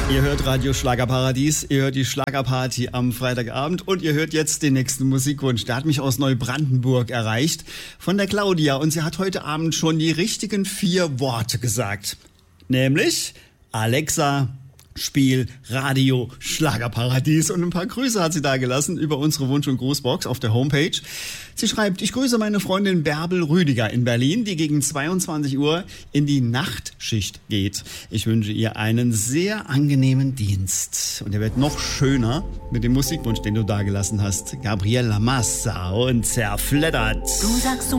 Ihr hört Radio Schlagerparadies, ihr hört die Schlagerparty am Freitagabend und ihr hört jetzt den nächsten Musikwunsch. Der hat mich aus Neubrandenburg erreicht von der Claudia und sie hat heute Abend schon die richtigen 4 Worte gesagt. Nämlich Alexa, Spiel Radio Schlagerparadies und ein paar Grüße hat sie da gelassen über unsere Wunsch- und Grußbox auf der Homepage. Sie schreibt, ich grüße meine Freundin Bärbel Rüdiger in Berlin, die gegen 22 Uhr in die Nachtschicht geht. Ich wünsche ihr einen sehr angenehmen Dienst. Und er wird noch schöner mit dem Musikwunsch, den du da gelassen hast. Gabriella Massa und Zerfleddert. Du sagst